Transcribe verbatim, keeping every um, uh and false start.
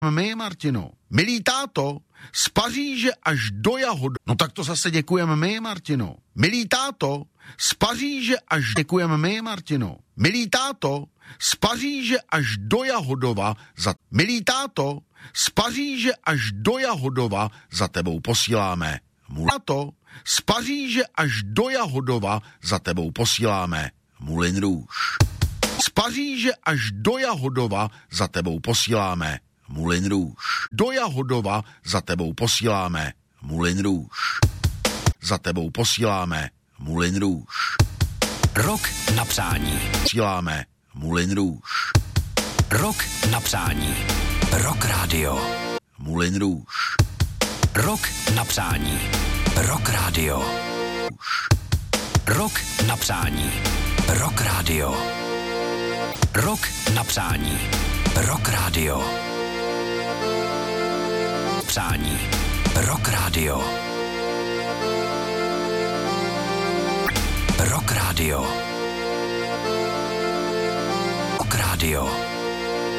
My, Martino. Milý táto, z Paříže až do Jahod... No tak to zase děkujeme my, Martino. Milý táto, z Paříže až... Děkujeme my, Martino. Milý táto, z Paříže až do Jahodova za... Milý táto, z Paříže až do Jahodova za tebou posíláme. Táto, z Paříže až do Jahodova za tebou posíláme. Moulin Rouge. Z Paříže až do Jahodova za tebou posíláme. Moulin Rouge. Do Jahodova za tebou posíláme. Moulin Rouge. Za tebou posíláme. Moulin Rouge. Rok na přání. Posíláme. Moulin Rouge. Rok na přání. Rock Radio. Moulin Rouge. Rok na přání. Rock Radio. Rok na přání. Rock Radio. Rok na přání. Rock Radio. Přání. Rock Radio. Rock Radio. Rock Radio.